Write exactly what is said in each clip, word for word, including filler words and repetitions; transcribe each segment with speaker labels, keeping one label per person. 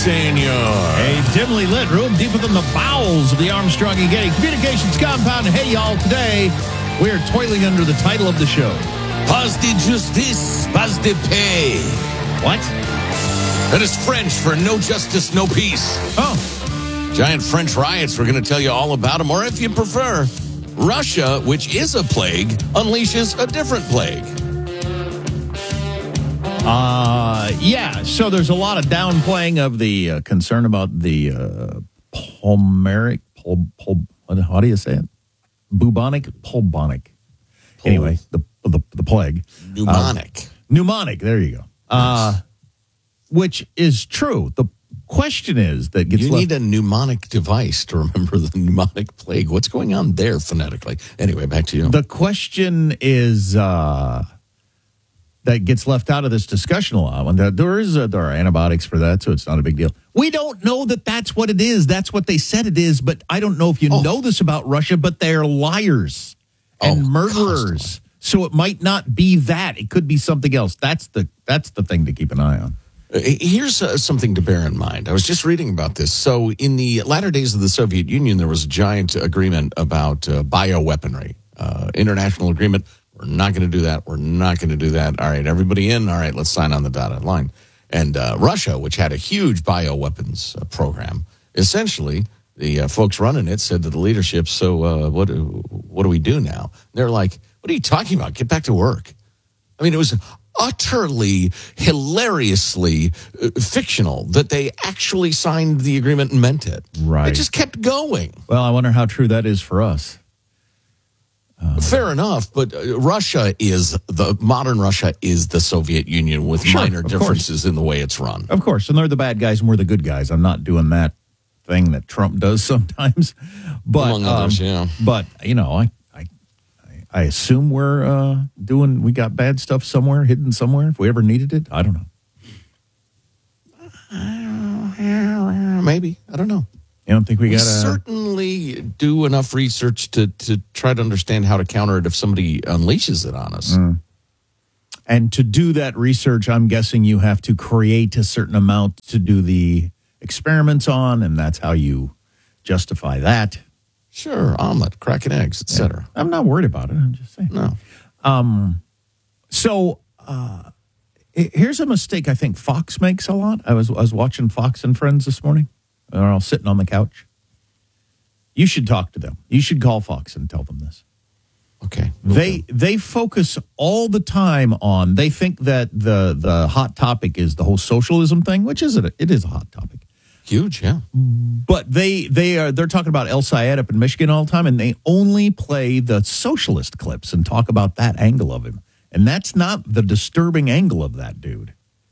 Speaker 1: senor.
Speaker 2: A dimly lit room deeper than the bowels of the Armstrong and Getty Communications compound. Hey, y'all, today we are toiling under the title of the show.
Speaker 1: Pas de justice, pas de paix.
Speaker 2: What?
Speaker 1: That is French for no justice, no peace.
Speaker 2: Oh.
Speaker 1: Giant French riots, we're going to tell you all about them. Or if you prefer, Russia, which is a plague, unleashes a different plague.
Speaker 2: Uh, yeah, so there's a lot of downplaying of the uh, concern about the uh, pulmonic, pul, pul, how do you say it? Bubonic, pulmonic. Pul- anyway, the, the the plague.
Speaker 1: Pneumonic.
Speaker 2: Uh, pneumonic, there you go. Uh, which is true. The question is that gets
Speaker 1: You
Speaker 2: left-
Speaker 1: need a mnemonic device to remember the pneumonic plague. What's going on there phonetically? Anyway, back to you.
Speaker 2: The question is... Uh, that gets left out of this discussion a lot. When there, there is a, there are antibiotics for that, so it's not a big deal. We don't know that that's what it is. That's what they said it is, but I don't know if you oh. know this about Russia, but they're liars and oh, murderers. Constantly. So it might not be that. It could be something else. That's the that's the thing to keep an eye on.
Speaker 1: Here's uh, something to bear in mind. I was just reading about this. So in the latter days of the Soviet Union, there was a giant agreement about uh, bioweaponry, uh, international agreement. We're not going to do that. We're not going to do that. All right, everybody in. All right, let's sign on the dotted line. And uh, Russia, which had a huge bioweapons uh, program, essentially the uh, folks running it said to the leadership, so uh, what, what do we do now? They're like, what are you talking about? Get back to work. I mean, it was utterly, hilariously uh, fictional that they actually signed the agreement and meant it.
Speaker 2: Right.
Speaker 1: It just kept going.
Speaker 2: Well, I wonder how true that is for us.
Speaker 1: Uh, Fair enough, but uh, Russia is, the modern Russia is the Soviet Union with
Speaker 2: sure,
Speaker 1: minor differences
Speaker 2: course.
Speaker 1: in the way it's run.
Speaker 2: Of course, and they're the bad guys and we're the good guys. I'm not doing that thing that Trump does sometimes. But,
Speaker 1: Among others,
Speaker 2: um,
Speaker 1: yeah.
Speaker 2: But, you know, I I, I assume we're uh, doing, we got bad stuff somewhere, hidden somewhere, if we ever needed it. I don't know.
Speaker 1: Maybe. I don't know.
Speaker 2: You don't think we got to...
Speaker 1: certainly do enough research to, to try to understand how to counter it if somebody unleashes it on us.
Speaker 2: Mm. And to do that research, I'm guessing you have to create a certain amount to do the experiments on, and that's how you justify that.
Speaker 1: Sure, omelet, cracking eggs, et cetera.
Speaker 2: Yeah. I'm not worried about it. I'm just saying.
Speaker 1: No.
Speaker 2: Um. So uh, here's a mistake I think Fox makes a lot. I was I was watching Fox and Friends this morning. They're all sitting on the couch. You should talk to them. You should call Fox and tell them this.
Speaker 1: Okay.
Speaker 2: They they focus all the time on, they think that the the hot topic is the whole socialism thing, which is it it is a hot topic.
Speaker 1: Huge, yeah.
Speaker 2: But they they are they're talking about El Sayed up in Michigan all the time, and they only play the socialist clips and talk about that angle of him. And that's not the disturbing angle of that dude.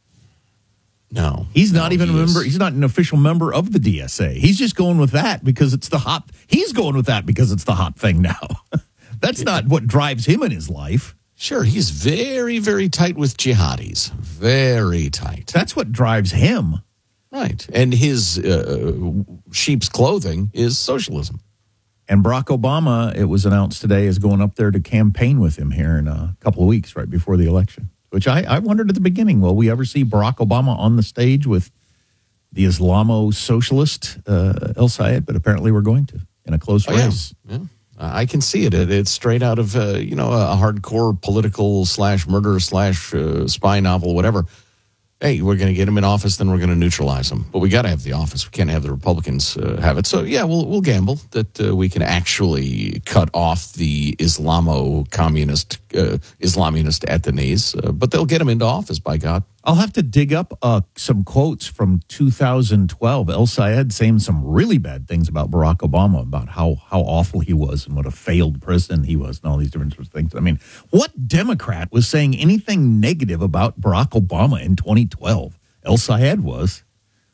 Speaker 1: No.
Speaker 2: He's not
Speaker 1: no,
Speaker 2: even
Speaker 1: he
Speaker 2: a member.
Speaker 1: Is.
Speaker 2: He's not an official member of the D S A. He's just going with that because it's the hot. He's going with that because it's the hot thing now. That's not what drives him in his life.
Speaker 1: Sure, he's very, very tight with jihadis. Very tight.
Speaker 2: That's what drives him.
Speaker 1: Right. And his uh, sheep's clothing is socialism.
Speaker 2: And Barack Obama, it was announced today, is going up there to campaign with him here in a couple of weeks, right before the election. Which I, I wondered at the beginning, will we ever see Barack Obama on the stage with the Islamo-socialist uh, El Sayed? But apparently we're going to, in a close
Speaker 1: oh,
Speaker 2: race.
Speaker 1: Yeah. yeah. I can see it. it. It's straight out of, uh, you know, a hardcore political slash murder slash uh, spy novel, whatever. Hey, we're going to get him in office, then we're going to neutralize him. But we got to have the office. We can't have the Republicans uh, have it. So, yeah, we'll we'll gamble that uh, we can actually cut off the Islamo-communist, uh, Islamist at the knees. Uh, but they'll get him into office, by God.
Speaker 2: I'll have to dig up uh, some quotes from two thousand twelve. El Sayed saying some really bad things about Barack Obama, about how, how awful he was and what a failed president he was and all these different sorts of things. I mean, what Democrat was saying anything negative about Barack Obama in twenty twelve? El Sayed was.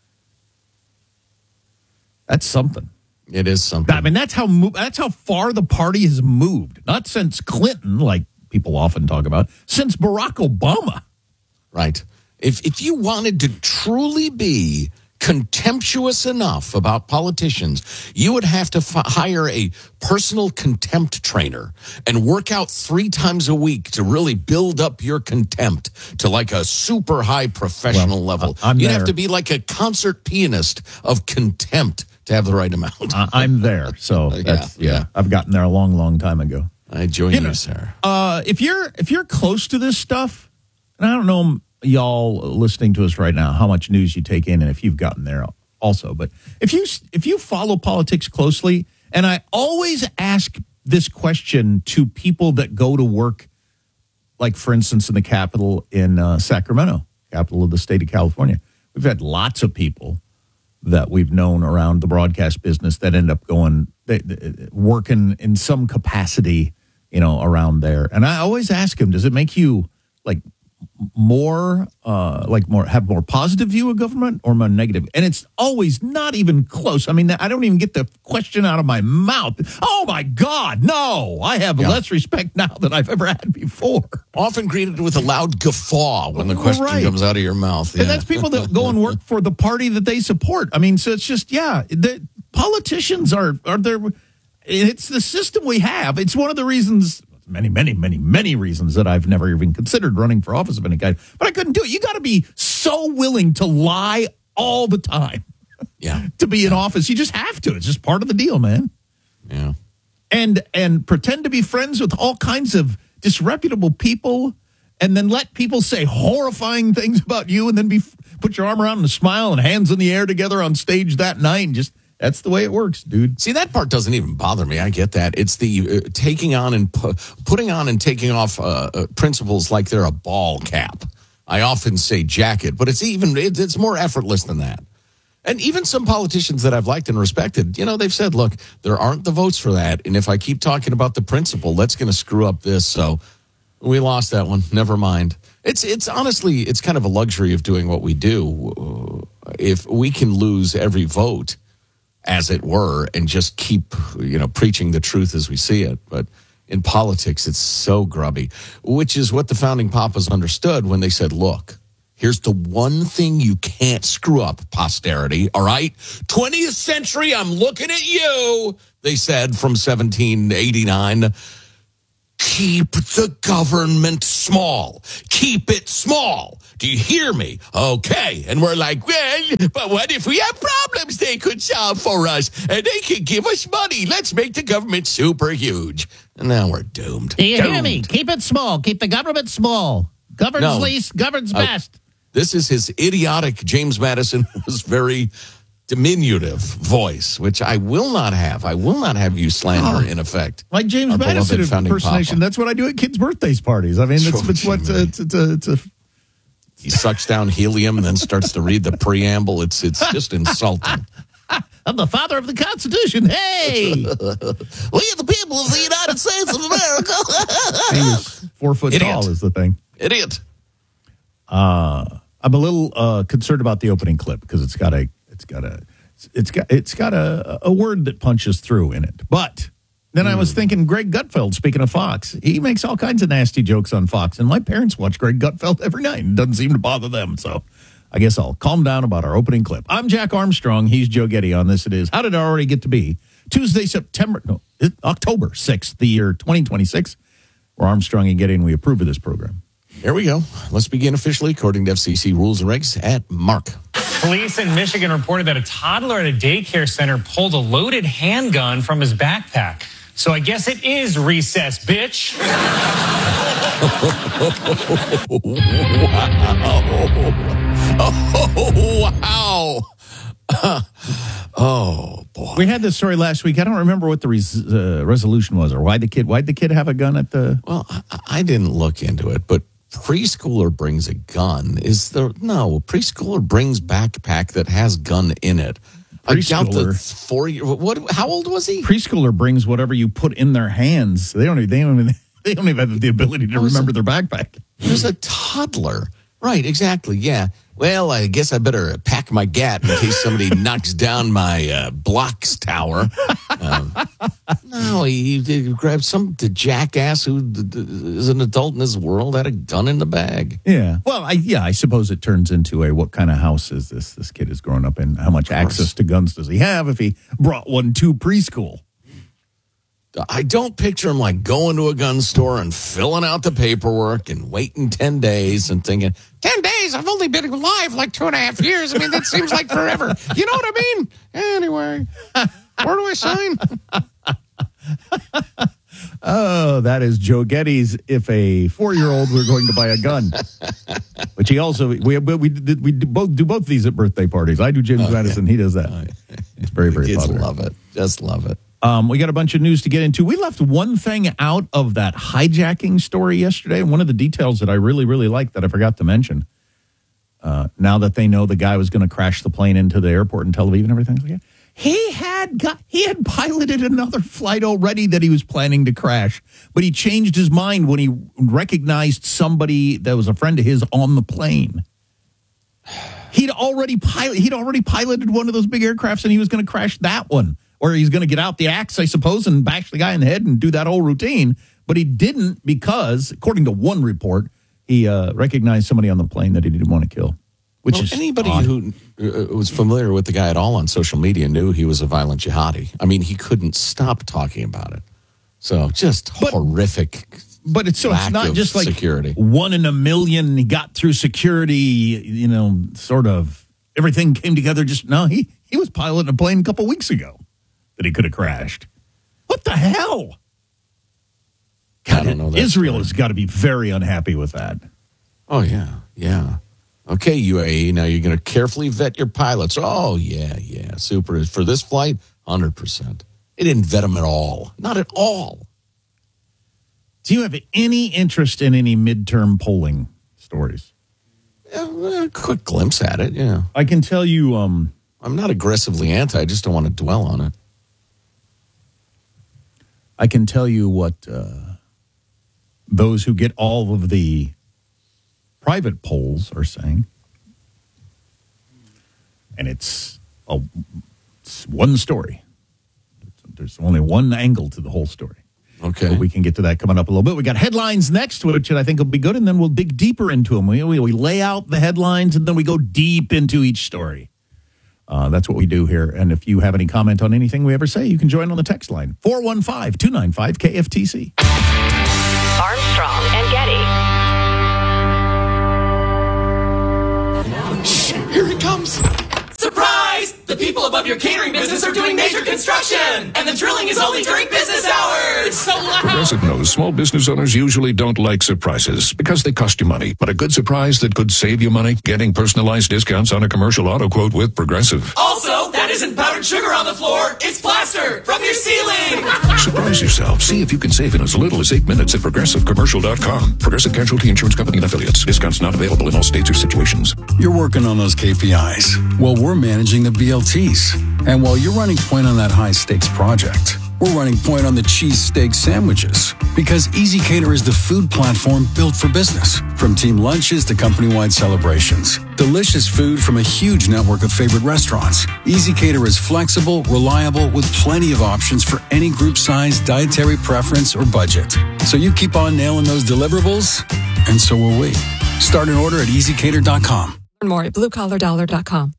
Speaker 2: That's something.
Speaker 1: It is something.
Speaker 2: I mean, that's how that's how far the party has moved. Not since Clinton, like people often talk about, since Barack Obama.
Speaker 1: Right. If if you wanted to truly be contemptuous enough about politicians, you would have to f- hire a personal contempt trainer and work out three times a week to really build up your contempt to like a super high professional
Speaker 2: Well,
Speaker 1: level.
Speaker 2: I'm
Speaker 1: You'd
Speaker 2: there.
Speaker 1: have to be like a concert pianist of contempt to have the right amount.
Speaker 2: I- I'm there. So that's, yeah,
Speaker 1: yeah.
Speaker 2: I've gotten there a long, long time ago.
Speaker 1: I join
Speaker 2: You
Speaker 1: you,
Speaker 2: know,
Speaker 1: sir.
Speaker 2: Uh, if you're if you're close to this stuff, and I don't know y'all listening to us right now how much news you take in, and if you've gotten there also, but if you if you follow politics closely, and I always ask this question to people that go to work, like for instance in the Capitol in uh, Sacramento, capital of the state of California, we've had lots of people that we've known around the broadcast business that end up going they, they, working in some capacity, you know, around there. And I always ask them, does it make you like more, uh, like more, have more positive view of government or more negative? And it's always not even close. I mean, I don't even get the question out of my mouth. Oh my God, no, I have
Speaker 1: Yeah.
Speaker 2: less respect now than I've ever had before.
Speaker 1: Often greeted with a loud guffaw when the question
Speaker 2: Right.
Speaker 1: comes out of your mouth. Yeah.
Speaker 2: And that's people that go and work for the party that they support. I mean, so it's just, yeah, the politicians are, are there. It's the system we have. It's one of the reasons, many, many, many, many reasons that I've never even considered running for office of any kind, but I couldn't do it. You got to be so willing to lie all the time
Speaker 1: yeah.
Speaker 2: to be in office. You just have to. It's just part of the deal, man.
Speaker 1: Yeah.
Speaker 2: And, and pretend to be friends with all kinds of disreputable people, and then let people say horrifying things about you, and then be put your arm around and smile and hands in the air together on stage that night. And just that's the way it works, dude.
Speaker 1: See, that part doesn't even bother me. I get that. It's the uh, taking on and pu- putting on and taking off uh, uh, principles like they're a ball cap. I often say jacket, but it's even it, it's more effortless than that. And even some politicians that I've liked and respected, you know, they've said, look, there aren't the votes for that. And if I keep talking about the principle, that's going to screw up this. So we lost that one. Never mind. It's it's honestly, it's kind of a luxury of doing what we do. If we can lose every vote, as it were, and just keep, you know, preaching the truth as we see it. But in politics, it's so grubby, which is what the founding papas understood when they said, look, here's the one thing you can't screw up, posterity, all right? twentieth century, I'm looking at you, they said from seventeen eighty-nine. Keep the government small. Keep it small. Do you hear me? Okay. And we're like, well, but what if we have problems they could solve for us and they could give us money? Let's make the government super huge. And now we're doomed.
Speaker 2: Do you
Speaker 1: doomed.
Speaker 2: hear me? Keep it small. Keep the government small. Governs
Speaker 1: No.
Speaker 2: least, governs
Speaker 1: Uh,
Speaker 2: best.
Speaker 1: This is his idiotic James Madison was very diminutive voice, which I will not have. I will not have you slander in effect.
Speaker 2: Like James
Speaker 1: Our
Speaker 2: Madison
Speaker 1: beloved founding
Speaker 2: impersonation.
Speaker 1: papa.
Speaker 2: That's what I do at kids' birthdays parties. I mean, it's,
Speaker 1: Oh,
Speaker 2: it's what
Speaker 1: Jimmy.
Speaker 2: it's, it's, a, it's a
Speaker 1: He sucks down helium and then starts to read the preamble. It's it's just insulting.
Speaker 2: I'm the father of the Constitution. Hey,
Speaker 1: We are the people of the United States of America.
Speaker 2: he was four foot
Speaker 1: Idiot.
Speaker 2: tall is the thing.
Speaker 1: Idiot.
Speaker 2: I'm a little uh, concerned about the opening clip because it's got a it's got a it's got it's got a, a word that punches through in it. But then I was thinking Greg Gutfeld, speaking of Fox, he makes all kinds of nasty jokes on Fox, and my parents watch Greg Gutfeld every night and it doesn't seem to bother them. So I guess I'll calm down about our opening clip. I'm Jack Armstrong. He's Joe Getty on this. It is How Did It Already Get to Be? Tuesday, September, no, it- October sixth, the year twenty twenty-six. We're Armstrong and Getty, and we approve of this program.
Speaker 1: Here we go. Let's begin officially according to F C C rules and regs at Mark.
Speaker 3: Police in Michigan reported that a toddler at a daycare center pulled a loaded handgun from his backpack. So I guess it is recess, bitch.
Speaker 1: Oh, wow. Oh, boy.
Speaker 2: We had this story last week. I don't remember what the res- uh, resolution was or why the kid why'd the kid have a gun at the
Speaker 1: Well, I, I didn't look into it, but preschooler brings a gun. Is there no preschooler brings backpack that has gun in it? I doubt the
Speaker 2: Preschooler.
Speaker 1: four year. What? How old was he?
Speaker 2: preschooler brings whatever you put in their hands. They don't even they don't even, they don't even have the ability to
Speaker 1: was
Speaker 2: remember their backpack.
Speaker 1: He was a toddler. Right, exactly. Yeah. Well, I guess I better pack my gat in case somebody knocks down my uh, blocks tower. Uh, Um, no, he, he grabbed some the jackass who d- d- is an adult in this world, had a gun in the bag.
Speaker 2: Yeah. Well, I, yeah, I suppose it turns into a what kind of house is this this kid is growing up in? How much access to guns does he have if he brought one to preschool?
Speaker 1: I don't picture him like going to a gun store and filling out the paperwork and waiting ten days and thinking, ten days? I've only been alive like two and a half years. I mean, that seems like forever. You know what I mean? Anyway, where do I sign?
Speaker 2: Oh, that is Joe Getty's if a four-year-old were going to buy a gun. Which he also, we we did, we do both do both these at birthday parties. I do James oh, Madison. Yeah. He does that. Oh, yeah. It's very, very
Speaker 1: Kids
Speaker 2: popular.
Speaker 1: love it. Just love it.
Speaker 2: Um, we got a bunch of news to get into. We left one thing out of that hijacking story yesterday. One of the details that I really, really liked that I forgot to mention. Uh, now that they know the guy was going to crash the plane into the airport in Tel Aviv and everything like that, he had got he had piloted another flight already that he was planning to crash, but he changed his mind when he recognized somebody that was a friend of his on the plane. He'd already pilot. He'd already piloted one of those big aircrafts, and he was going to crash that one. Or he's going to get out the axe, I suppose, and bash the guy in the head and do that whole routine. But he didn't because, according to one report, he uh, recognized somebody on the plane that he didn't want to kill. Which
Speaker 1: well,
Speaker 2: is
Speaker 1: anybody
Speaker 2: odd.
Speaker 1: who uh, was familiar with the guy at all on social media knew he was a violent jihadi. I mean, he couldn't stop talking about it. So just
Speaker 2: but,
Speaker 1: horrific.
Speaker 2: But it's so it's not just like
Speaker 1: security.
Speaker 2: One in a million. He got through security. You know, sort of everything came together. Just no, he he was piloting a plane a couple weeks ago that he could have crashed. What the hell? God,
Speaker 1: I don't know. That
Speaker 2: Israel
Speaker 1: story.
Speaker 2: has got to be very unhappy with that.
Speaker 1: Oh yeah, yeah. Okay, U A E. Now you're going to carefully vet your pilots. Oh yeah, yeah. Super. For this flight, one hundred percent. They didn't vet them at all. Not at all.
Speaker 2: Do you have any interest in any midterm polling stories?
Speaker 1: Yeah, a quick glimpse at it, yeah.
Speaker 2: I can tell you... Um,
Speaker 1: I'm not aggressively anti. I just don't want to dwell on it.
Speaker 2: I can tell you what uh, those who get all of the private polls are saying. And it's, a, it's one story. There's only one angle to the whole story.
Speaker 1: Okay.
Speaker 2: So we can get to that coming up a little bit. We got headlines next, which I think will be good, and then we'll dig deeper into them. We, we, we lay out the headlines, and then we go deep into each story. Uh, that's what we do here. And if you have any comment on anything we ever say, you can join on the text line, four one five, two nine five, K F T C.
Speaker 4: Armstrong and Getty.
Speaker 5: Shh, here he comes. Surprise! The people above your catering business are doing major construction, and the drilling is only during business hours. It's so loud.
Speaker 6: Progressive knows small business owners usually don't like surprises because they cost you money. But a good surprise that could save you money? Getting personalized discounts on a commercial auto quote with Progressive.
Speaker 5: Also, that isn't powdered sugar on the floor. It's plaster from your ceiling.
Speaker 6: Surprise yourself. See if you can save in as little as eight minutes at progressive commercial dot com. Progressive Casualty Insurance Company and affiliates. Discounts not available in all states or situations.
Speaker 7: You're working on those K P Is. Well, we're managing the B L Ts. And while you're running point on that high-stakes project, we're running point on the cheesesteak sandwiches. Because Easy Cater is the food platform built for business. From team lunches to company-wide celebrations. Delicious food from a huge network of favorite restaurants. Easy Cater is flexible, reliable, with plenty of options for any group size, dietary preference, or budget. So you keep on nailing those deliverables, and so will we. Start an order at easy cater dot com.
Speaker 8: Learn more at blue collar dollar dot com.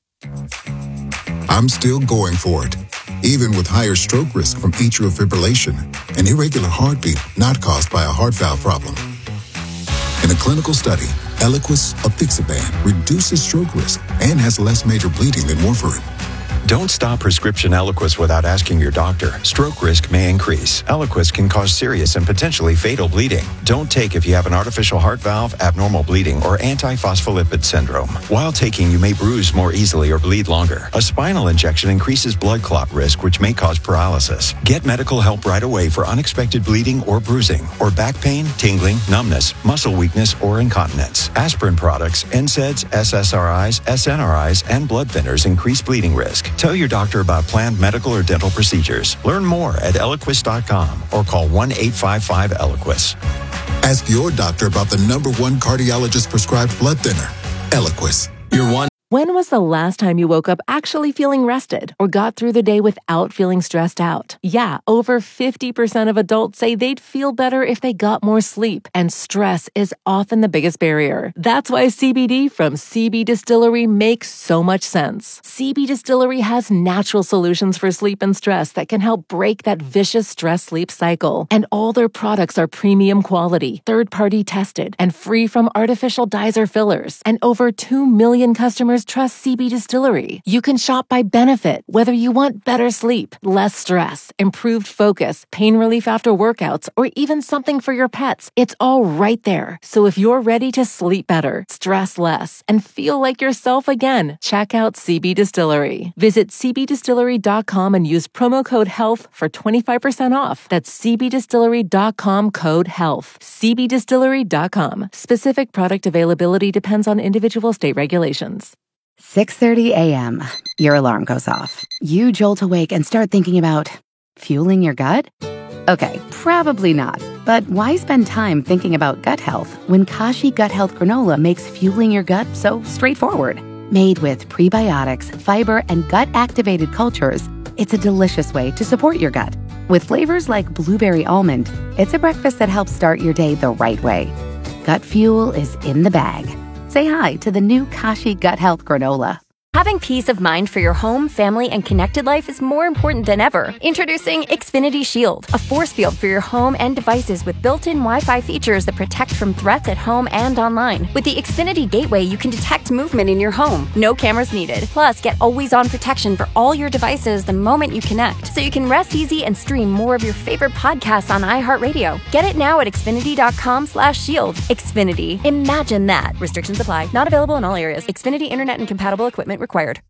Speaker 9: I'm still going for it, even with higher stroke risk from atrial fibrillation, an irregular heartbeat not caused by a heart valve problem. In a clinical study, Eliquis apixaban reduces stroke risk and has less major bleeding than warfarin.
Speaker 10: Don't stop prescription Eliquis without asking your doctor. Stroke risk may increase. Eliquis can cause serious and potentially fatal bleeding. Don't take if you have an artificial heart valve, abnormal bleeding, or antiphospholipid syndrome. While taking, you may bruise more easily or bleed longer. A spinal injection increases blood clot risk, which may cause paralysis. Get medical help right away for unexpected bleeding or bruising, or back pain, tingling, numbness, muscle weakness, or incontinence. Aspirin products, N SAIDs, S S R Is, S N R Is, and blood thinners increase bleeding risk. Tell your doctor about planned medical or dental procedures. Learn more at Eliquis dot com or call one eight five five Eliquis.
Speaker 9: Ask your doctor about the number one cardiologist prescribed blood thinner, Eliquis.
Speaker 11: Your one When was the last time you woke up actually feeling rested or got through the day without feeling stressed out? Yeah, over fifty percent of adults say they'd feel better if they got more sleep, and stress is often the biggest barrier. That's why C B D from C B Distillery makes so much sense. C B Distillery has natural solutions for sleep and stress that can help break that vicious stress-sleep cycle. And all their products are premium quality, third-party tested, and free from artificial dyes or fillers. And over two million customers trust C B Distillery. You can shop by benefit, whether you want better sleep, less stress, improved focus, pain relief after workouts, or even something for your pets. It's all right there. So if you're ready to sleep better, stress less, and feel like yourself again, check out C B Distillery. Visit c b distillery dot com and use promo code HEALTH for twenty-five percent off. That's c b distillery dot com code HEALTH. c b distillery dot com. Specific product availability depends on individual state regulations.
Speaker 12: six thirty a.m. Your alarm goes off. You jolt awake and start thinking about fueling your gut? Okay, probably not. But why spend time thinking about gut health when Kashi Gut Health Granola makes fueling your gut so straightforward? Made with prebiotics, fiber, and gut-activated cultures, it's a delicious way to support your gut. With flavors like blueberry almond, it's a breakfast that helps start your day the right way. Gut fuel is in the bag. Say hi to the new Kashi Gut Health Granola.
Speaker 13: Having peace of mind for your home, family, and connected life is more important than ever. Introducing Xfinity Shield, a force field for your home and devices with built-in Wi-Fi features that protect from threats at home and online. With the Xfinity Gateway, you can detect movement in your home. No cameras needed. Plus, get always-on protection for all your devices the moment you connect, so you can rest easy and stream more of your favorite podcasts on iHeartRadio. Get it now at xfinity dot com slash shield. Xfinity. Imagine that. Restrictions apply. Not available in all areas. Xfinity Internet and compatible equipment required.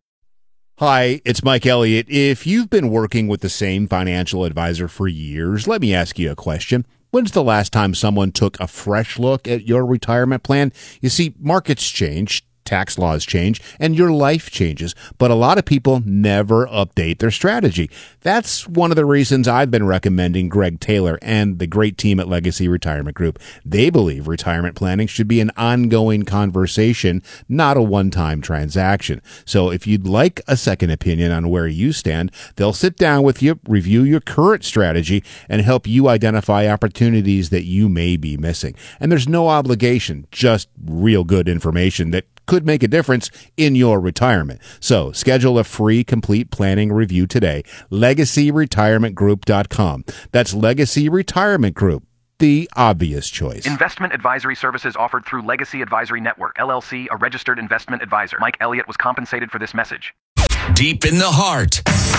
Speaker 14: Hi, it's Mike Elliott. If you've been working with the same financial advisor for years, let me ask you a question. When's the last time someone took a fresh look at your retirement plan? You see, markets change, tax laws change, and your life changes, but a lot of people never update their strategy. That's one of the reasons I've been recommending Greg Taylor and the great team at Legacy Retirement Group. They believe retirement planning should be an ongoing conversation, not a one-time transaction. So if you'd like a second opinion on where you stand, they'll sit down with you, review your current strategy, and help you identify opportunities that you may be missing. And there's no obligation, just real good information that could make a difference in your retirement. So schedule a free complete planning review today. legacy retirement group dot com. That's Legacy Retirement Group, the obvious choice.
Speaker 15: Investment advisory services offered through Legacy Advisory Network, L L C, a registered investment advisor. Mike Elliott was compensated for this message.
Speaker 16: Deep in the heart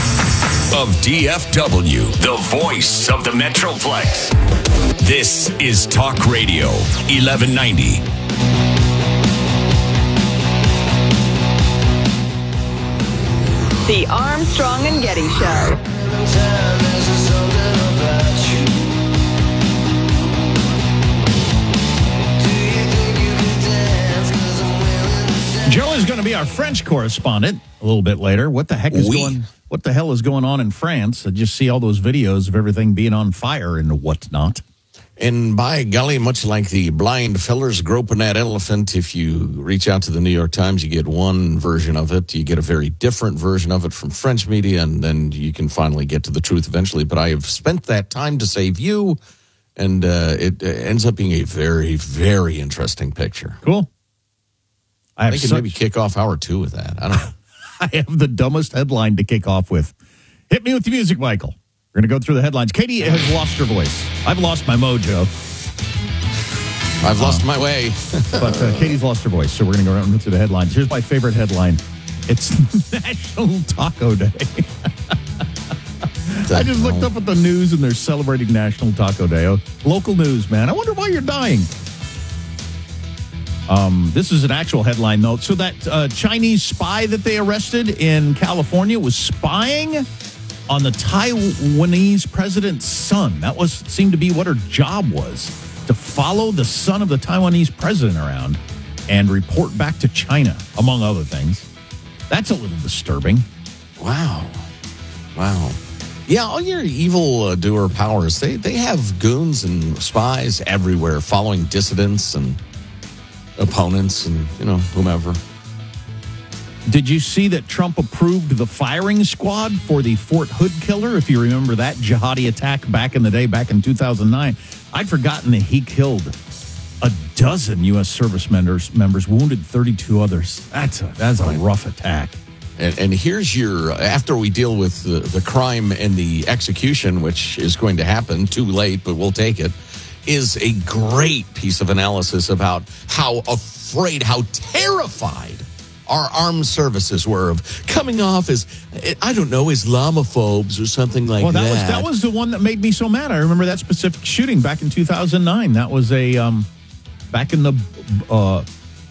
Speaker 16: of D F W, the voice of the Metroplex. This is Talk Radio eleven ninety.
Speaker 4: The Armstrong and Getty Show.
Speaker 2: Joe is going to be our French correspondent a little bit later. What the heck is oui. going? What the hell is going on in France? I just see all those videos of everything being on fire and whatnot.
Speaker 1: And by golly, much like the blind fellers groping that elephant, if you reach out to the New York Times, you get one version of it. You get a very different version of it from French media, and then you can finally get to the truth eventually. But I have spent that time to save you, and uh, it ends up being a very, very interesting picture.
Speaker 2: Cool.
Speaker 1: I, I think such... maybe kick off hour two with that. I don't know.
Speaker 2: I have the dumbest headline to kick off with. Hit me with the music, Michael. We're going to go through the headlines. Katie has lost her voice. I've lost my mojo.
Speaker 1: I've lost uh, my way.
Speaker 2: but uh, Katie's lost her voice, so we're going to go around through the headlines. Here's my favorite headline. It's National Taco Day. I just looked up at the news, and they're celebrating National Taco Day. Oh, local news, man. I wonder why you're dying. Um, this is an actual headline, though. So that uh, Chinese spy that they arrested in California was spying on the Taiwanese president's son. That was seemed to be what her job was, to follow the son of the Taiwanese president around and report back to China, among other things. That's a little disturbing.
Speaker 1: Wow. Wow. Yeah, all your evil uh, doer powers, they, they have goons and spies everywhere following dissidents and opponents and, you know, whomever.
Speaker 2: Did you see that Trump approved the firing squad for the Fort Hood killer? If you remember that jihadi attack back in the day, back in two thousand nine, I'd forgotten that he killed a dozen U S service members, members wounded thirty-two others. That's a, that's a rough attack.
Speaker 1: And, and here's your, after we deal with the, the crime and the execution, which is going to happen, too late, but we'll take it, is a great piece of analysis about how afraid, how terrified our armed services were of coming off as, I don't know, Islamophobes or something like
Speaker 2: well, that.
Speaker 1: that.
Speaker 2: Was, that was the one that made me so mad. I remember that specific shooting back in two thousand nine. That was a, um, back in the, uh,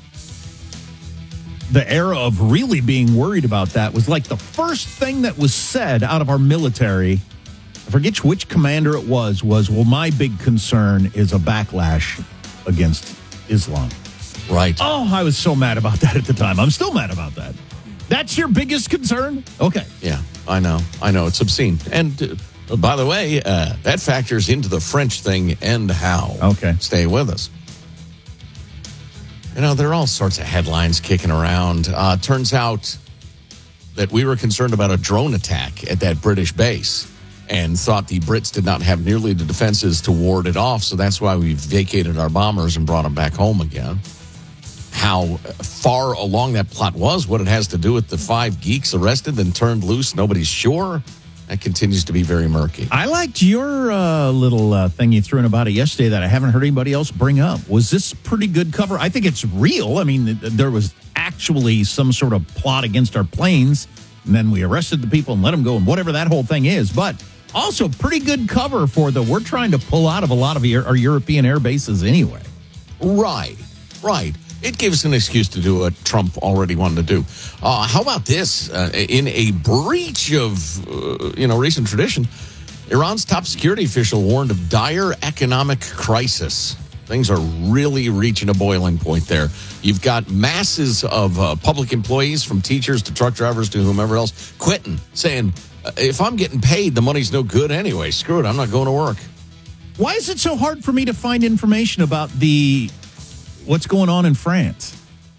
Speaker 2: the era of really being worried about that was like the first thing that was said out of our military. I forget which commander it was, was, well, my big concern is a backlash against Islam.
Speaker 1: Right.
Speaker 2: Oh, I was so mad about that at the time. I'm still mad about that. That's your biggest concern? Okay.
Speaker 1: Yeah, I know. I know. It's obscene. And uh, by the way, uh, that factors into the French thing and how.
Speaker 2: Okay.
Speaker 1: Stay with us. You know, there are all sorts of headlines kicking around. Uh, turns out that we were concerned about a drone attack at that British base and thought the Brits did not have nearly the defenses to ward it off. So that's why we vacated our bombers and brought them back home again. How far along that plot was, what it has to do with the five geeks arrested and turned loose, nobody's sure. That continues to be very murky.
Speaker 2: I liked your uh, little uh, thing you threw in about it yesterday that I haven't heard anybody else bring up. Was this pretty good cover? I think it's real. I mean, there was actually some sort of plot against our planes, and then we arrested the people and let them go, and whatever that whole thing is. But also pretty good cover for the, we're trying to pull out of a lot of our European air bases anyway.
Speaker 1: Right, right. It gave us an excuse to do what Trump already wanted to do. Uh, how about this? Uh, in a breach of, uh, you know, recent tradition, Iran's top security official warned of dire economic crisis. Things are really reaching a boiling point there. You've got masses of uh, public employees, from teachers to truck drivers to whomever else, quitting, saying, if I'm getting paid, the money's no good anyway. Screw it, I'm not going to work.
Speaker 2: Why is it so hard for me to find information about the what's going on in France?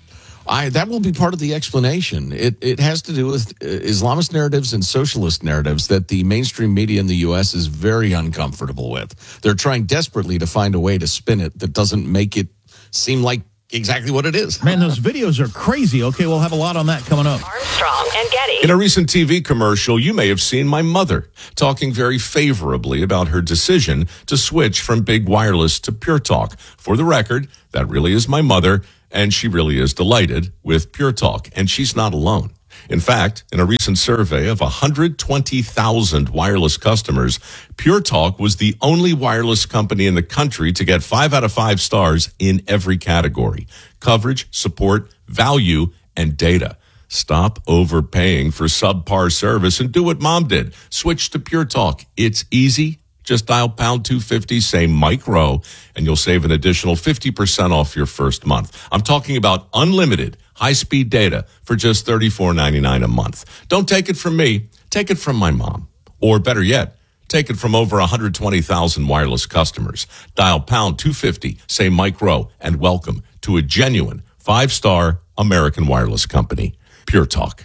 Speaker 1: I, that will be part of the explanation. It it has to do with Islamist narratives and socialist narratives that the mainstream media in the U S is very uncomfortable with. They're trying desperately to find a way to spin it that doesn't make it seem like exactly what it is.
Speaker 2: Man, those videos are crazy. Okay, we'll have a lot on that coming up.
Speaker 4: Armstrong and Getty.
Speaker 6: In a recent T V commercial, you may have seen my mother talking very favorably about her decision to switch from Big Wireless to Pure Talk. For the record, that really is my mother, and she really is delighted with Pure Talk, and she's not alone. In fact, in a recent survey of one hundred twenty thousand wireless customers, Pure Talk was the only wireless company in the country to get five out of five stars in every category: coverage, support, value, and data. Stop overpaying for subpar service and do what Mom did. Switch to Pure Talk. It's easy. Just dial pound two fifty, say Mike Rowe, and you'll save an additional fifty percent off your first month. I'm talking about unlimited high-speed data for just thirty-four ninety-nine a month. Don't take it from me. Take it from my mom. Or better yet, take it from over one hundred twenty thousand wireless customers. Dial pound two fifty, say Mike Rowe, and welcome to a genuine five-star American wireless company, Pure Talk.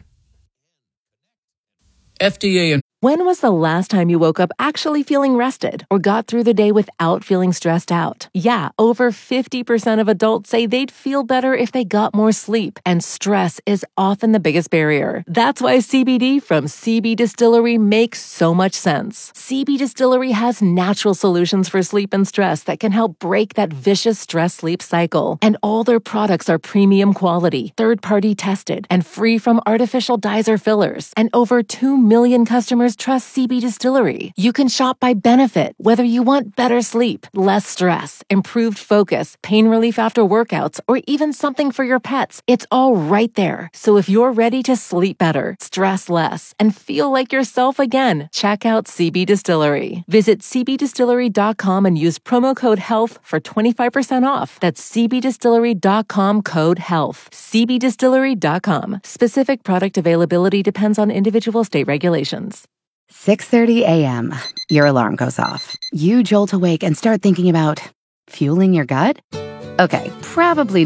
Speaker 17: F D A and
Speaker 11: When was the last time you woke up actually feeling rested or got through the day without feeling stressed out? Yeah, over fifty percent of adults say they'd feel better if they got more sleep, and stress is often the biggest barrier. That's why C B D from C B Distillery makes so much sense. C B Distillery has natural solutions for sleep and stress that can help break that vicious stress-sleep cycle. And all their products are premium quality, third-party tested, and free from artificial dyes or fillers. And over two million customers trust C B Distillery. You can shop by benefit, whether you want better sleep, less stress, improved focus, pain relief after workouts, or even something for your pets. It's all right there. So if you're ready to sleep better, stress less, and feel like yourself again, check out C B Distillery. Visit c b distillery dot com and use promo code HEALTH for twenty-five percent off. That's c b distillery dot com, code HEALTH. c b distillery dot com. Specific product availability depends on individual state regulations.
Speaker 12: six thirty a.m. Your alarm goes off. You jolt awake and start thinking about fueling your gut? Okay, probably not.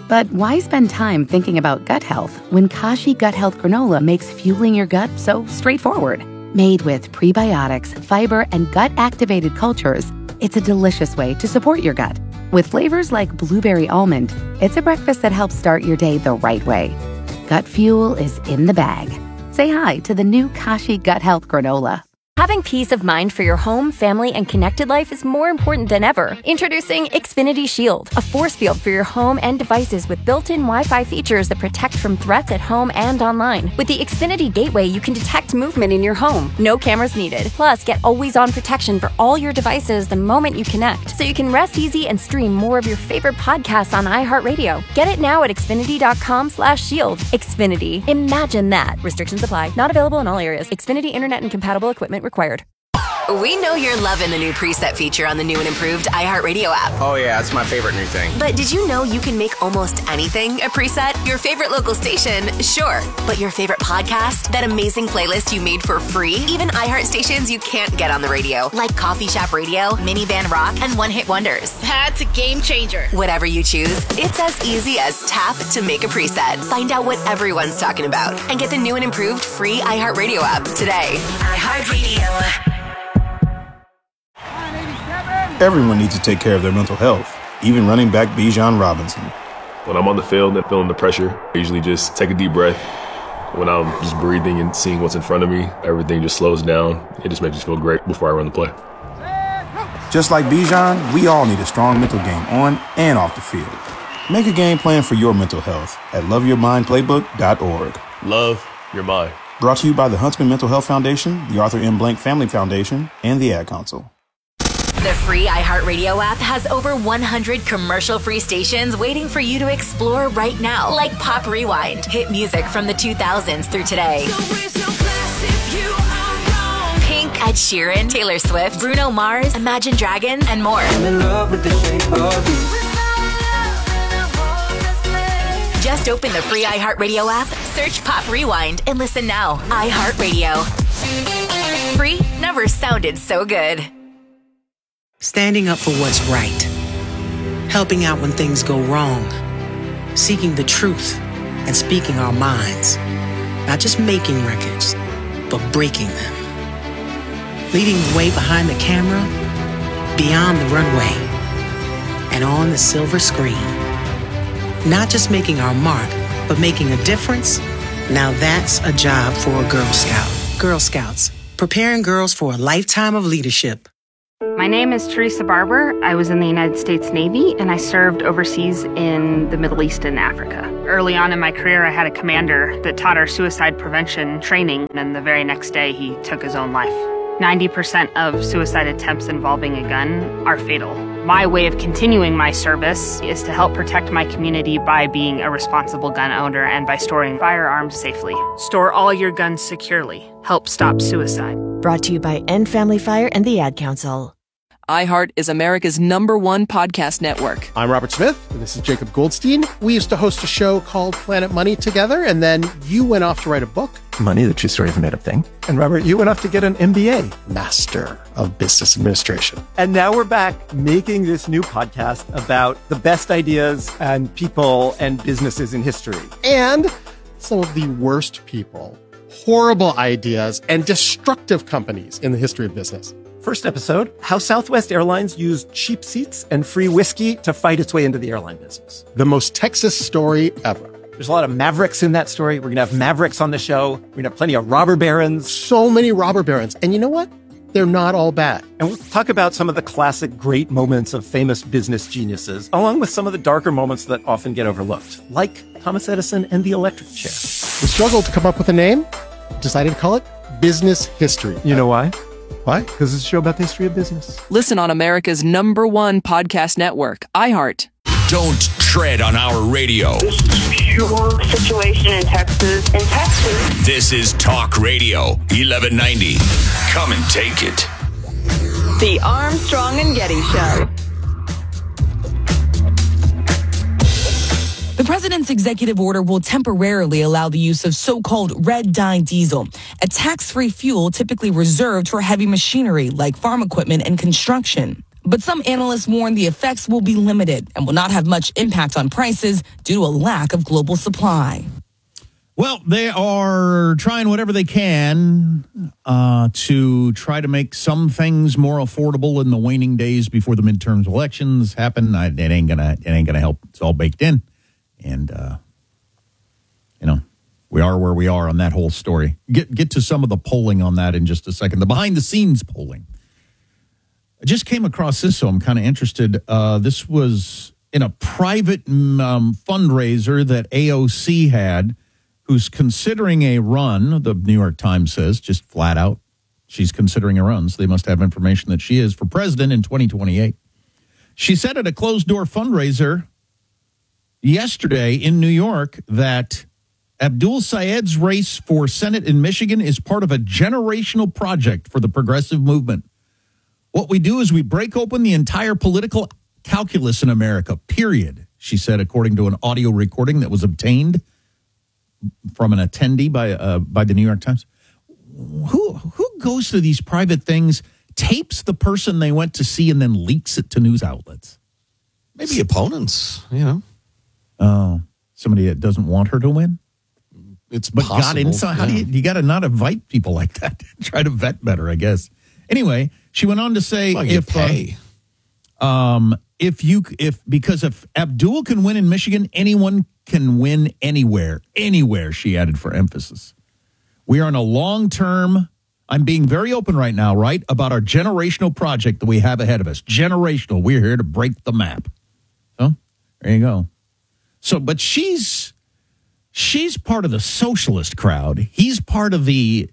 Speaker 12: But why spend time thinking about gut health when Kashi Gut Health Granola makes fueling your gut so straightforward? Made with prebiotics, fiber, and gut-activated cultures, it's a delicious way to support your gut. With flavors like blueberry almond, it's a breakfast that helps start your day the right way. Gut fuel is in the bag. Say hi to the new Kashi Gut Health Granola.
Speaker 13: Having peace of mind for your home, family, and connected life is more important than ever. Introducing Xfinity Shield, a force field for your home and devices with built-in Wi-Fi features that protect from threats at home and online. With the Xfinity Gateway, you can detect movement in your home. No cameras needed. Plus, get always-on protection for all your devices the moment you connect, so you can rest easy and stream more of your favorite podcasts on iHeartRadio. Get it now at Xfinity.com slash shield. Xfinity. Imagine that. Restrictions apply. Not available in all areas. Xfinity Internet and compatible equipment required.
Speaker 17: We know you're loving the new preset feature on the new and improved iHeartRadio app.
Speaker 18: Oh yeah, that's my favorite new thing.
Speaker 17: But did you know you can make almost anything a preset? Your favorite local station, sure. But your favorite podcast? That amazing playlist you made for free? Even iHeart stations you can't get on the radio, like Coffee Shop Radio, Minivan Rock, and One Hit Wonders.
Speaker 19: That's a game changer.
Speaker 17: Whatever you choose, it's as easy as tap to make a preset. Find out what everyone's talking about and get the new and improved free iHeartRadio app today. iHeartRadio.
Speaker 20: Everyone needs to take care of their mental health, even running back Bijan Robinson.
Speaker 21: When I'm on the field and feeling the pressure, I usually just take a deep breath. When I'm just breathing and seeing what's in front of me, everything just slows down. It just makes me feel great before I run the play.
Speaker 20: Just like Bijan, we all need a strong mental game on and off the field. Make a game plan for your mental health at love your mind playbook dot org.
Speaker 21: Love your mind.
Speaker 20: Brought to you by the Huntsman Mental Health Foundation, the Arthur M. Blank Family Foundation, and the Ad Council.
Speaker 17: The free iHeartRadio app has over one hundred commercial-free stations waiting for you to explore right now, like Pop Rewind, hit music from the two thousands through today. Pink, Ed Sheeran, Taylor Swift, Bruno Mars, Imagine Dragons, and more. I'm in love with the shape of you. Just open the free iHeartRadio app, search Pop Rewind, and listen now. iHeartRadio. Free never sounded so good.
Speaker 22: Standing up for what's right, helping out when things go wrong, seeking the truth and speaking our minds, not just making records, but breaking them. Leading the way behind the camera, beyond the runway, and on the silver screen. Not just making our mark, but making a difference. Now that's a job for a Girl Scout. Girl Scouts, preparing girls for a lifetime of leadership.
Speaker 23: My name is Teresa Barber. I was in the United States Navy, and I served overseas in the Middle East and Africa. Early on in my career, I had a commander that taught our suicide prevention training, and the very next day, he took his own life. ninety percent of suicide attempts involving a gun are fatal. My way of continuing my service is to help protect my community by being a responsible gun owner and by storing firearms safely. Store all your guns securely. Help stop suicide.
Speaker 24: Brought to you by End Family Fire and the Ad Council.
Speaker 25: iHeart is America's number one podcast network.
Speaker 26: I'm Robert Smith, and this is Jacob Goldstein. We used to host a show called Planet Money together, and then you went off to write a book.
Speaker 27: Money, the true story of a made-up thing. And Robert, you went off to get an M B A.
Speaker 26: Master of Business Administration.
Speaker 27: And now we're back making this new podcast about the best ideas and people and businesses in history.
Speaker 26: And some of the worst people, horrible ideas, and destructive companies in the history of business.
Speaker 27: First episode, how Southwest Airlines used cheap seats and free whiskey to fight its way into the airline business.
Speaker 26: The most Texas story ever.
Speaker 27: There's a lot of Mavericks in that story. We're going to have Mavericks on the show. We're going to have plenty of robber barons.
Speaker 26: So many robber barons. And you know what? They're not all bad.
Speaker 27: And we'll talk about some of the classic great moments of famous business geniuses, along with some of the darker moments that often get overlooked, like Thomas Edison and the electric chair.
Speaker 26: We struggled to come up with a name, decided to call it Business History.
Speaker 27: You know why?
Speaker 26: Why?
Speaker 27: Because it's a show about the history of business.
Speaker 25: Listen on America's number one podcast network, iHeart.
Speaker 16: Don't tread on our radio.
Speaker 28: This is pure situation in Texas. In Texas.
Speaker 16: This is Talk Radio eleven ninety. Come and take it.
Speaker 4: The Armstrong and Getty Show.
Speaker 29: The president's executive order will temporarily allow the use of so-called red dye diesel, a tax-free fuel typically reserved for heavy machinery like farm equipment and construction. But some analysts warn the effects will be limited and will not have much impact on prices due to a lack of global supply.
Speaker 2: Well, they are trying whatever they can uh, to try to make some things more affordable in the waning days before the midterms elections happen. I, it ain't gonna, it ain't gonna help. It's all baked in, and uh, you know, we are where we are on that whole story. Get get to some of the polling on that in just a second. The behind the scenes polling. I just came across this, so I'm kind of interested. Uh, this was in a private um, fundraiser that A O C had. Who's considering a run, the New York Times says, just flat out, she's considering a run, so they must have information that she is for president in twenty twenty-eight. She said at a closed-door fundraiser yesterday in New York that Abdul Sayed's race for Senate in Michigan is part of a generational project for the progressive movement. What we do is we break open the entire political calculus in America, period, she said, according to an audio recording that was obtained from an attendee by uh, by the New York Times. Who who goes to these private things, tapes the person they went to see, and then leaks it to news outlets?
Speaker 1: Maybe opponents, you know.
Speaker 2: Oh, somebody that doesn't want her to win?
Speaker 1: It's
Speaker 2: but
Speaker 1: possible,
Speaker 2: got inside. How do
Speaker 1: yeah.
Speaker 2: you, you got to not invite people like that? Try to vet better, I guess. Anyway, she went on to say,
Speaker 1: well, you
Speaker 2: if
Speaker 1: pay.
Speaker 2: Uh, um, if you if because if Abdul can win in Michigan, anyone can win anywhere, anywhere, she added for emphasis. We are in a long-term, I'm being very open right now, right, about our generational project that we have ahead of us. Generational. We're here to break the map. So, there you go. So, but she's, she's part of the socialist crowd. He's part of the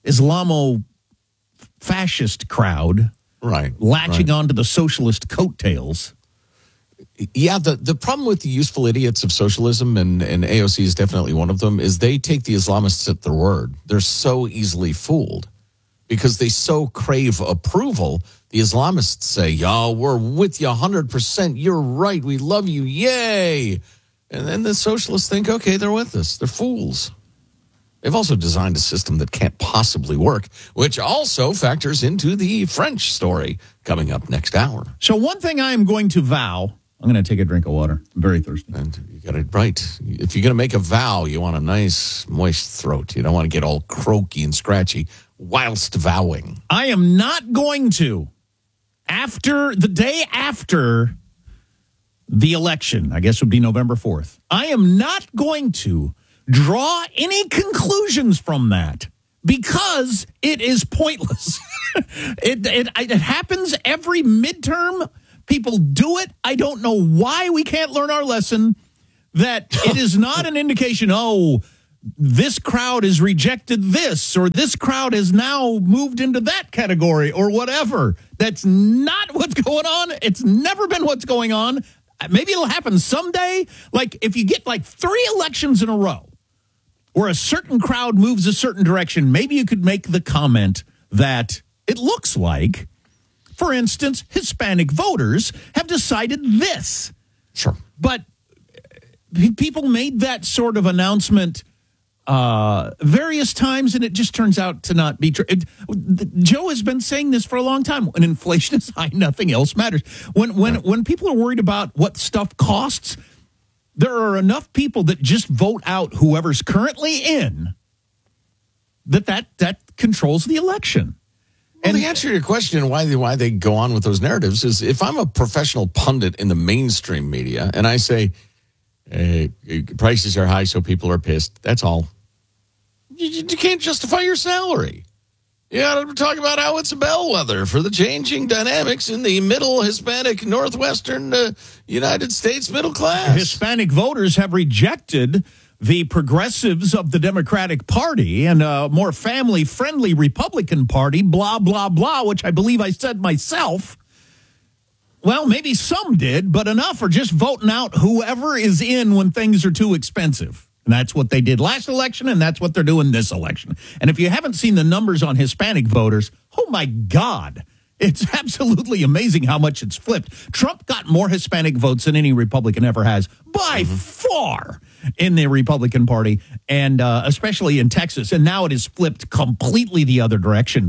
Speaker 2: Islamo-fascist crowd.
Speaker 1: Right.
Speaker 2: Latching
Speaker 1: right.
Speaker 2: onto the socialist coattails.
Speaker 1: Yeah, the, the problem with the useful idiots of socialism, and, and A O C is definitely one of them, is they take the Islamists at their word. They're so easily fooled because they so crave approval. The Islamists say, yo, we're with you one hundred percent. You're right. We love you. Yay. And then the socialists think, okay, they're with us. They're fools. They've also designed a system that can't possibly work, which also factors into the French story coming up next hour.
Speaker 2: So one thing I am going to vow, I'm going to take a drink of water. I'm very thirsty.
Speaker 1: And you got it right. If you're going to make a vow, you want a nice, moist throat. You don't want to get all croaky and scratchy whilst vowing.
Speaker 2: I am not going to, after the day after the election, I guess would be November fourth, I am not going to draw any conclusions from that because it is pointless. it, it it happens every midterm. People do it. I don't know why we can't learn our lesson that it is not an indication, oh, this crowd has rejected this or this crowd has now moved into that category or whatever. That's not what's going on. It's never been what's going on. Maybe it'll happen someday. Like if you get like three elections in a row where a certain crowd moves a certain direction, maybe you could make the comment that it looks like, for instance, Hispanic voters have decided this.
Speaker 1: Sure.
Speaker 2: But people made that sort of announcement uh, various times, and it just turns out to not be true. It, Joe has been saying this for a long time. When inflation is high, nothing else matters. When when when people are worried about what stuff costs, there are enough people that just vote out whoever's currently in that that, that controls the election.
Speaker 1: Well, and the answer to your question why they, why they go on with those narratives is if I'm a professional pundit in the mainstream media and I say, hey, prices are high so people are pissed, that's all. You, you can't justify your salary. You got to talk about how it's a bellwether for the changing dynamics in the middle Hispanic Northwestern uh, United States middle class.
Speaker 2: Hispanic voters have rejected the progressives of the Democratic Party and a more family-friendly Republican Party, blah, blah, blah, which I believe I said myself. Well, maybe some did, but enough are just voting out whoever is in when things are too expensive. And that's what they did last election, and that's what they're doing this election. And if you haven't seen the numbers on Hispanic voters, oh, my God, it's absolutely amazing how much it's flipped. Trump got more Hispanic votes than any Republican ever has, by mm-hmm. far, in the Republican Party, and uh, especially in Texas. And now it is flipped completely the other direction by,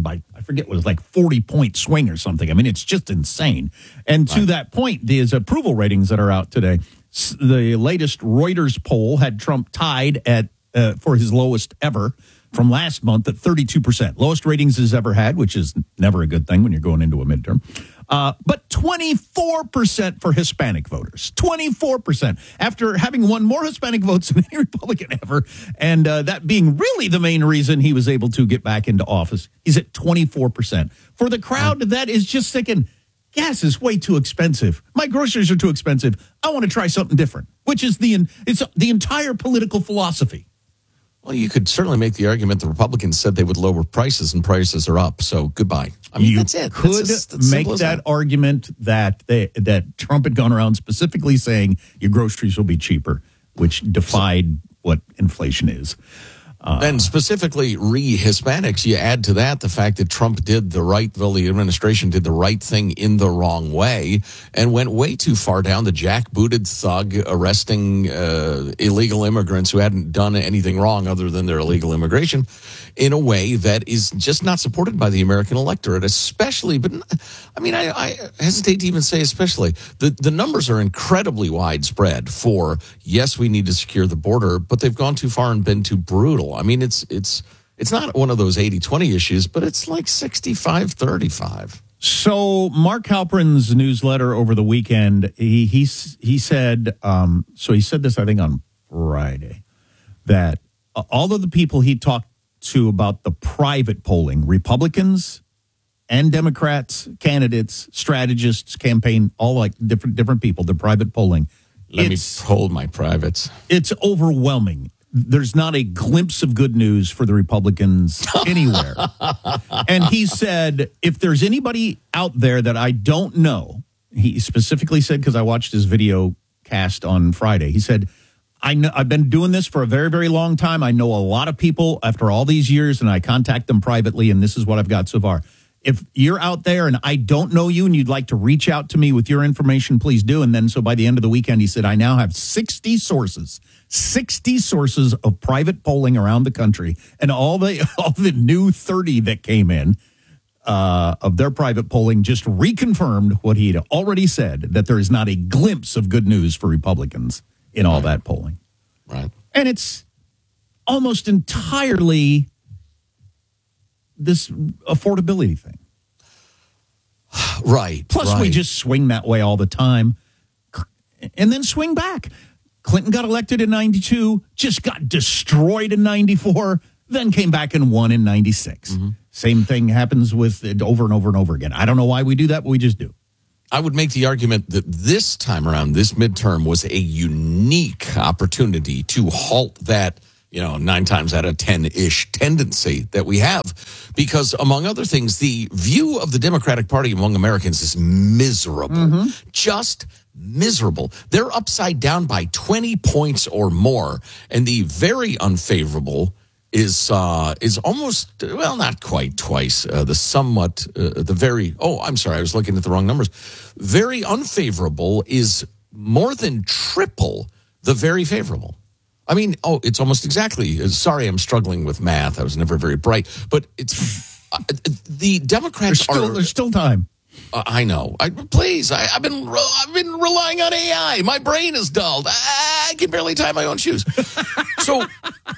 Speaker 2: forget, what it was like forty point swing or something. I mean, it's just insane. And to
Speaker 1: Right.
Speaker 2: that point, these approval ratings that are out today, s- the latest Reuters poll had Trump tied at uh, for his lowest ever from last month at thirty-two percent. Lowest ratings he's ever had, which is never a good thing when you're going into a midterm. Uh, but twenty-four percent for Hispanic voters. twenty-four percent. After having won more Hispanic votes than any Republican ever, and uh, that being really the main reason he was able to get back into office, he's at twenty-four percent. For the crowd that is just thinking, gas is way too expensive. My groceries are too expensive. I want to try something different, which is the it's the entire political philosophy.
Speaker 1: Well, you could certainly make the argument the Republicans said they would lower prices, and prices are up. So goodbye. I mean,
Speaker 2: you
Speaker 1: that's it.
Speaker 2: could
Speaker 1: That's as- that's
Speaker 2: make
Speaker 1: simple as
Speaker 2: that argument that they, that Trump had gone around specifically saying your groceries will be cheaper, which defied what inflation is. Uh,
Speaker 1: and specifically re-Hispanics, you add to that the fact that Trump did the right, well, the administration did the right thing in the wrong way and went way too far down the jackbooted thug arresting uh, illegal immigrants who hadn't done anything wrong other than their illegal immigration in a way that is just not supported by the American electorate, especially, but I mean, I, I hesitate to even say especially. The, the numbers are incredibly widespread for, yes, we need to secure the border, but they've gone too far and been too brutal. I mean, it's it's it's not one of those eighty twenty issues, but it's like sixty-five thirty-five.
Speaker 2: So Mark Halperin's newsletter over the weekend, he he, he said, um, so he said this, I think, on Friday, that all of the people he talked to about the private polling, Republicans and Democrats, candidates, strategists, campaign, all like different different people, the private polling.
Speaker 1: Let
Speaker 2: it's,
Speaker 1: me hold my privates.
Speaker 2: It's overwhelming. There's not a glimpse of good news for the Republicans anywhere. And he said, if there's anybody out there that I don't know, he specifically said, because I watched his video cast on Friday, he said, I know, I've been doing this for a very, very long time. I know a lot of people after all these years, and I contact them privately, and this is what I've got so far. If you're out there and I don't know you and you'd like to reach out to me with your information, please do. And then so by the end of the weekend, he said, I now have sixty sources, sixty sources of private polling around the country, and all the all the new thirty that came in uh, of their private polling just reconfirmed what he had already said, that there is not a glimpse of good news for Republicans in all that polling.
Speaker 1: Right.
Speaker 2: And it's almost entirely this affordability thing.
Speaker 1: Right.
Speaker 2: Plus,
Speaker 1: right.
Speaker 2: we just swing that way all the time and then swing back. Clinton got elected in ninety-two, just got destroyed in ninety-four, then came back and won in ninety-six. Mm-hmm. Same thing happens with it over and over and over again. I don't know why we do that, but we just do.
Speaker 1: I would make the argument that this time around, this midterm was a unique opportunity to halt that, you know, nine times out of ten-ish tendency that we have. Because, among other things, the view of the Democratic Party among Americans is miserable. Mm-hmm. Just miserable. They're upside down by twenty points or more. And the very unfavorable is uh, is almost, well, not quite twice, uh, the somewhat, uh, the very, oh, I'm sorry, I was looking at the wrong numbers. Very unfavorable is more than triple the very favorable. I mean, oh, it's almost exactly, sorry, I'm struggling with math. I was never very bright, but it's, uh, the Democrats
Speaker 2: there's still,
Speaker 1: are.
Speaker 2: There's still time.
Speaker 1: Uh, I know. I, please, I, I've been I've been relying on A I. My brain is dulled. I, I can barely tie my own shoes. So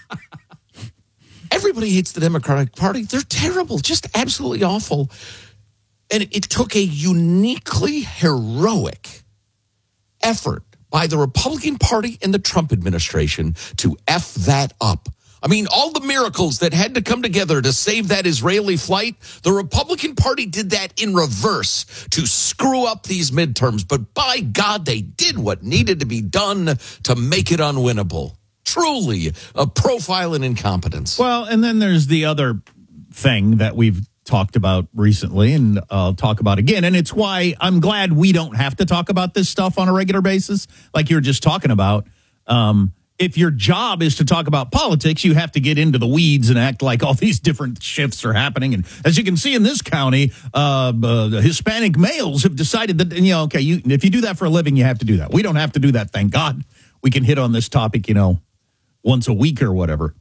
Speaker 1: everybody hates the Democratic Party. They're terrible, just absolutely awful. And it took a uniquely heroic effort by the Republican Party and the Trump administration to F that up. I mean, all the miracles that had to come together to save that Israeli flight, the Republican Party did that in reverse to screw up these midterms. But by God, they did what needed to be done to make it unwinnable. Truly a profile in incompetence.
Speaker 2: Well, and then there's the other thing that we've talked about recently, and I'll talk about again. And it's why I'm glad we don't have to talk about this stuff on a regular basis, like you were just talking about. Um, if your job is to talk about politics, you have to get into the weeds and act like all these different shifts are happening. And as you can see in this county, uh, uh, Hispanic males have decided that, you know, okay, you, if you do that for a living, you have to do that. We don't have to do that, thank God. We can hit on this topic, you know, once a week or whatever. But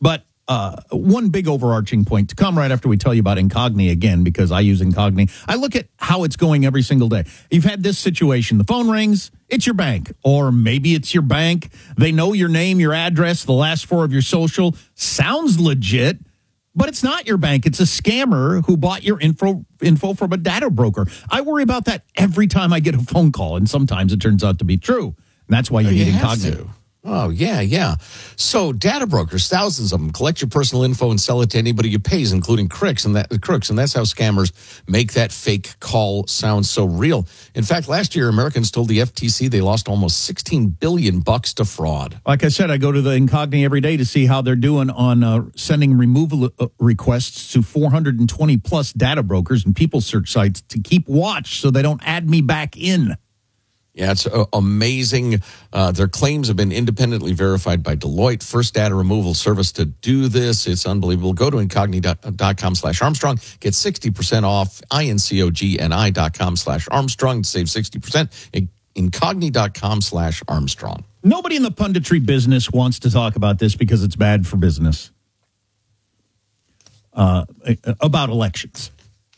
Speaker 2: uh, one big overarching point to come right after we tell you about Incogni again, because I use Incogni. I look at how it's going every single day. You've had this situation. The phone rings. It's your bank. Or maybe it's your bank. They know your name, your address, the last four of your social. Sounds legit, but it's not your bank. It's a scammer who bought your info, info from a data broker. I worry about that every time I get a phone call, and sometimes it turns out to be true. And that's why you,
Speaker 1: Oh,
Speaker 2: need
Speaker 1: you have
Speaker 2: Incogni.
Speaker 1: to. Oh, yeah, yeah. So data brokers, thousands of them, collect your personal info and sell it to anybody you pays, including crooks, and that crooks, and that's how scammers make that fake call sound so real. In fact, last year, Americans told the F T C they lost almost sixteen billion bucks to fraud.
Speaker 2: Like I said, I go to the Incogni every day to see how they're doing on uh, sending removal uh, requests to four hundred twenty plus data brokers and people search sites to keep watch so they don't add me back in.
Speaker 1: Yeah, it's uh, amazing. Uh, their claims have been independently verified by Deloitte, first data removal service to do this. It's unbelievable. Go to incogni.com slash Armstrong. Get sixty percent off. I-N-C-O-G-N-I dot com slash Armstrong to save sixty percent. Incogni.com slash Armstrong.
Speaker 2: Nobody in the punditry business wants to talk about this because it's bad for business. Uh, about elections.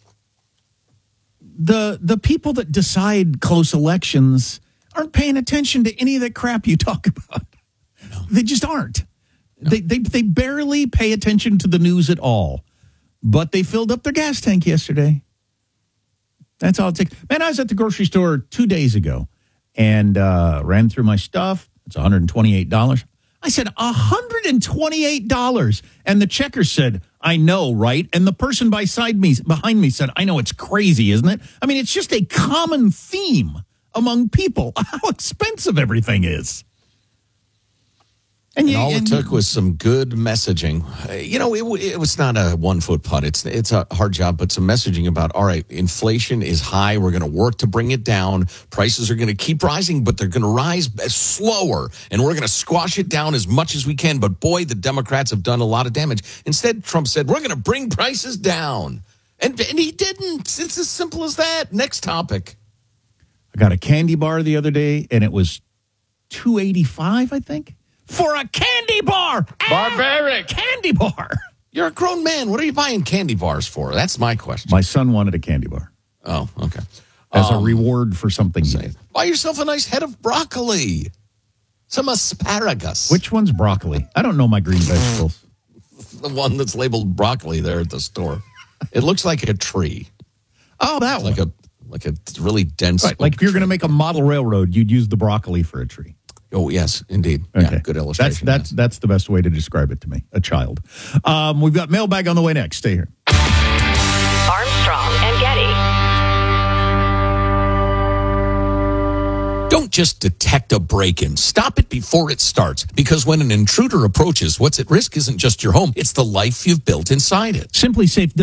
Speaker 2: The the people that decide close elections aren't paying attention to any of that crap you talk about. No. They just aren't. No. They, they they barely pay attention to the news at all. But they filled up their gas tank yesterday. That's all it takes. Man, I was at the grocery store two days ago and uh, ran through my stuff. It's one hundred twenty-eight dollars. I said, one hundred twenty-eight dollars. And the checker said, I know, right? And the person beside me, behind me said, I know, it's crazy, isn't it? I mean, it's just a common theme among people, how expensive everything is.
Speaker 1: And,
Speaker 2: And,
Speaker 1: you,
Speaker 2: you,
Speaker 1: all it
Speaker 2: and
Speaker 1: took was some good messaging. Uh, You know, it, it was not a one-foot putt. It's it's a hard job, but some messaging about, all right, inflation is high. We're going to work to bring it down. Prices are going to keep rising, but they're going to rise slower, and we're going to squash it down as much as we can. But, boy, the Democrats have done a lot of damage. Instead, Trump said, we're going to bring prices down. And, and he didn't. It's as simple as that. Next topic.
Speaker 2: I got a candy bar the other day, and it was two dollars and eighty-five cents, I think. For a candy bar. Barbaric. Candy bar.
Speaker 1: You're a grown man. What are you buying candy bars for? That's my question.
Speaker 2: My son wanted a candy bar.
Speaker 1: Oh, okay.
Speaker 2: As
Speaker 1: Um,
Speaker 2: a reward for something he did.
Speaker 1: Buy yourself a nice head of broccoli. Some asparagus.
Speaker 2: Which one's broccoli? I don't know my green vegetables.
Speaker 1: The one that's labeled broccoli there at the store. It looks like a tree.
Speaker 2: Oh, that
Speaker 1: It's
Speaker 2: one.
Speaker 1: like a like a really dense.
Speaker 2: Right, like if you're going to make a model railroad, you'd use the broccoli for a tree.
Speaker 1: Oh, yes, indeed.
Speaker 2: Okay.
Speaker 1: Yeah, good illustration.
Speaker 2: That's that's that's the best way to describe it to me, a child. Um, we've got mailbag on the way next. Stay here.
Speaker 4: Armstrong and Getty.
Speaker 1: Don't just detect a break-in. Stop it before it starts. Because when an intruder approaches, what's at risk isn't just your home, it's the life you've built inside it.
Speaker 2: Simply Safe